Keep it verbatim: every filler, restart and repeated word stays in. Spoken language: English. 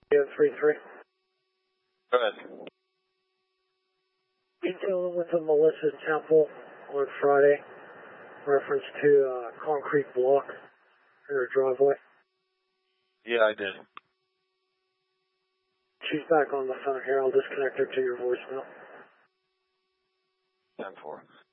three three. Go ahead. You dealing with a Melissa Temple on Friday, reference to a concrete block in her driveway? Yeah, I did. She's back on the phone here. I'll disconnect her to your voicemail. ten four.